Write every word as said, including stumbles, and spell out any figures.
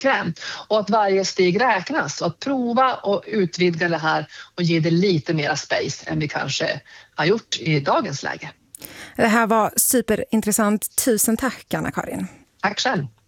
kräm. Och att varje steg räknas och att prova och utvidga det här och ge det lite mer space än vi kanske har gjort i dagens läge. Det här var superintressant. Tusen tack, Anna-Karin. Tack själv.